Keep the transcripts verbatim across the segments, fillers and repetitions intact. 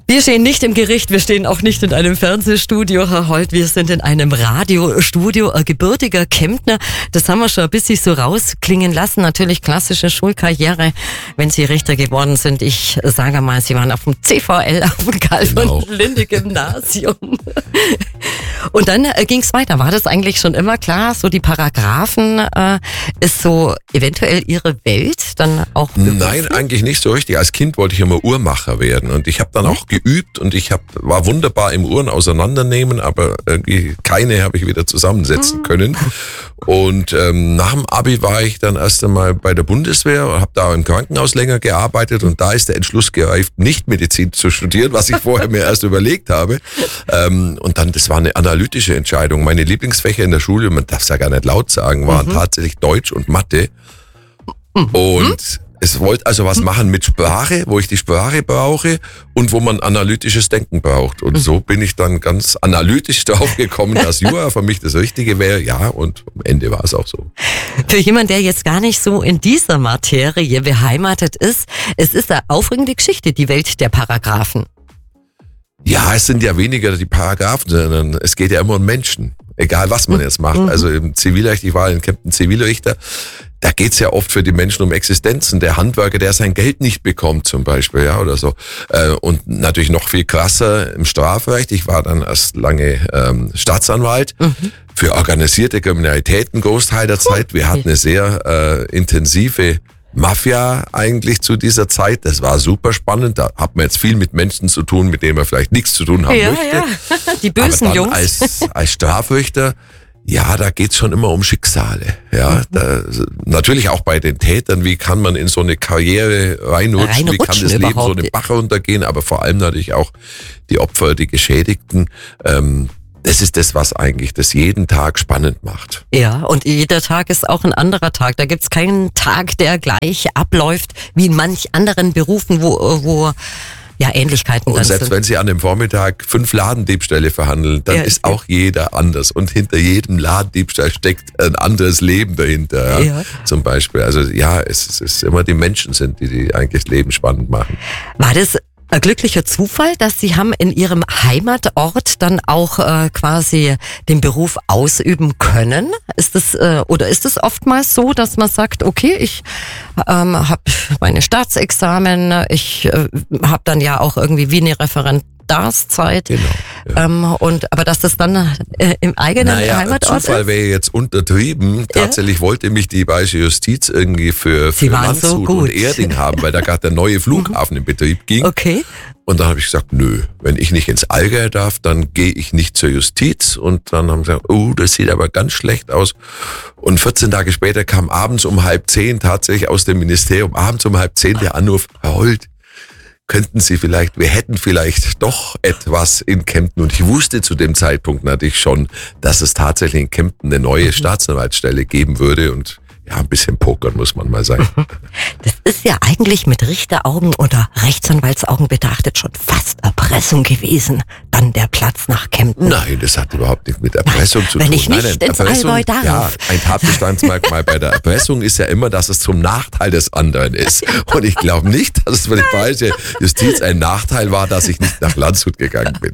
Wir stehen nicht im Gericht, wir stehen auch nicht in einem Fernsehstudio, Herr Holt, wir sind in einem Radiostudio. Ein gebürtiger Kemptner, das haben wir schon ein bisschen so rausklingen lassen. Natürlich klassische Schulkarriere, wenn Sie Richter geworden sind. Ich sage mal, Sie waren auf dem C V L, auf dem Karl-von-Linde-Gymnasium. Und dann äh, ging es weiter. War das eigentlich schon immer klar, so die Paragraphen äh, ist so eventuell Ihre Welt dann auch? Nein, eigentlich nicht so richtig. Als Kind wollte ich immer Uhrmacher werden und ich habe dann auch geübt und ich hab, war wunderbar im Uhren auseinandernehmen, aber irgendwie keine habe ich wieder zusammensetzen können. Und ähm, nach dem Abi war ich dann erst einmal bei der Bundeswehr und habe da im Krankenhaus länger gearbeitet und da ist der Entschluss gereift, nicht Medizin zu studieren, was ich vorher mir erst überlegt habe. Ähm, und dann, das war eine analytische Entscheidung. Meine Lieblingsfächer in der Schule, man darf es ja gar nicht laut sagen, waren mhm. tatsächlich Deutsch und Mathe. Mhm. Und es wollte also was machen mit Sprache, wo ich die Sprache brauche und wo man analytisches Denken braucht. Und so bin ich dann ganz analytisch drauf gekommen, dass Jura für mich das Richtige wäre. Ja, und am Ende war es auch so. Für jemanden, der jetzt gar nicht so in dieser Materie beheimatet ist, es ist eine aufregende Geschichte, die Welt der Paragraphen. Ja, es sind ja weniger die Paragraphen, sondern es geht ja immer um Menschen. Egal, was man jetzt macht. Also im Zivilrecht, ich war in Kempten Zivilrichter, da geht's ja oft für die Menschen um Existenzen. Der Handwerker, der sein Geld nicht bekommt zum Beispiel, ja, oder so. Und natürlich noch viel krasser im Strafrecht. Ich war dann erst lange ähm, Staatsanwalt mhm. für organisierte Kriminalität einen Großteil der Zeit. Wir hatten eine sehr äh, intensive Mafia eigentlich zu dieser Zeit. Das war super spannend. Da hat man jetzt viel mit Menschen zu tun, mit denen man vielleicht nichts zu tun haben ja, möchte. Ja. Die bösen Aber dann Jungs. Als, als Strafrichter, ja, da geht's schon immer um Schicksale. Ja, da, natürlich auch bei den Tätern. Wie kann man in so eine Karriere reinrutschen? Wie kann das Leben so den Bach runtergehen? Aber vor allem natürlich auch die Opfer, die Geschädigten. Ähm, Das ist das, was eigentlich das jeden Tag spannend macht. Ja, und jeder Tag ist auch ein anderer Tag. Da gibt's keinen Tag, der gleich abläuft wie in manch anderen Berufen, wo, wo ja Ähnlichkeiten und dann selbst sind. wenn Sie an dem Vormittag fünf Ladendiebstähle verhandeln, dann ja, ist auch jeder anders. Und hinter jedem Ladendiebstahl steckt ein anderes Leben dahinter. Ja, ja. Zum Beispiel. Also ja, es, es ist immer die Menschen sind, die, die eigentlich das Leben spannend machen. War das ein glücklicher Zufall, dass Sie haben in Ihrem Heimatort dann auch äh, quasi den Beruf ausüben können? Ist das äh, oder ist es oftmals so, dass man sagt, okay, ich ähm, habe meine Staatsexamen, ich äh, habe dann ja auch irgendwie wie eine Referendarszeit, genau, ja. ähm, und aber dass das dann äh, im eigenen naja, Heimatort Zufall ist? wäre jetzt untertrieben. Tatsächlich ja. wollte mich die Bayerische Justiz irgendwie für, für Landshut so und Erding haben, weil da gerade der neue Flughafen in Betrieb ging. Okay. Und dann habe ich gesagt, nö, wenn ich nicht ins Allgäu darf, dann gehe ich nicht zur Justiz. Und dann haben sie gesagt, oh, das sieht aber ganz schlecht aus. Und vierzehn Tage später kam abends um halb zehn tatsächlich aus dem Ministerium, abends um halb zehn der Anruf, Herr Holt, könnten Sie vielleicht, wir hätten vielleicht doch etwas in Kempten. Und ich wusste zu dem Zeitpunkt natürlich schon, dass es tatsächlich in Kempten eine neue Staatsanwaltsstelle geben würde. Und ja, ein bisschen pokern muss man mal sagen. Das ist ja eigentlich mit Richteraugen oder Rechtsanwaltsaugen betrachtet schon fast Erpressung gewesen. Dann der Platz nach Kempten. Nein, das hat überhaupt nichts mit Erpressung Nein, zu wenn tun. ich nicht Nein, ins Allgäu darf. Ja, ein Tatbestandsmerkmal bei der Erpressung ist ja immer, dass es zum Nachteil des anderen ist. Und ich glaube nicht, dass es für die bayerische Justiz ein Nachteil war, dass ich nicht nach Landshut gegangen bin.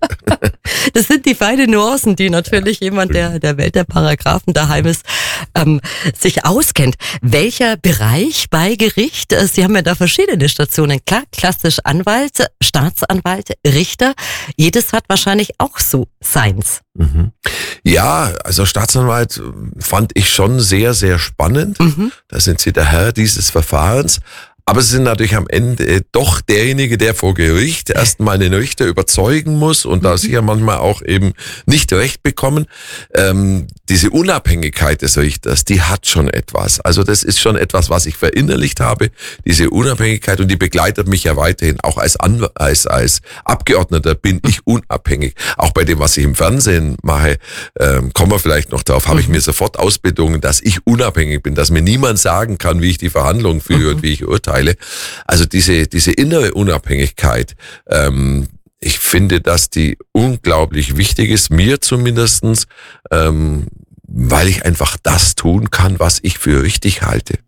Das sind die feinen Nuancen, die natürlich jemand, der der Welt der Paragraphen daheim ist, ähm, sich auskennt. Welcher Bereich bei Gericht? Sie haben ja da verschiedene Stationen. Klar, klassisch Anwalt, Staatsanwalt, Richter. Jedes hat wahrscheinlich auch so seins. Mhm. Ja, also Staatsanwalt fand ich schon sehr, sehr spannend. Mhm. Da sind Sie der Herr dieses Verfahrens. Aber Sie sind natürlich am Ende doch derjenige, der vor Gericht erstmal den Richter überzeugen muss und da sicher manchmal auch eben nicht recht bekommen. Ähm, diese Unabhängigkeit des Richters, die hat schon etwas. Also das ist schon etwas, was ich verinnerlicht habe, diese Unabhängigkeit, und die begleitet mich ja weiterhin. Auch als, Anw- als, als Abgeordneter bin ich unabhängig. Auch bei dem, was ich im Fernsehen mache, ähm, kommen wir vielleicht noch drauf, habe ich mir sofort ausbedungen, dass ich unabhängig bin, dass mir niemand sagen kann, wie ich die Verhandlungen führe und wie ich urteile. Also diese diese innere Unabhängigkeit, ähm, ich finde, dass die unglaublich wichtig ist, mir zumindestens, ähm, weil ich einfach das tun kann, was ich für richtig halte.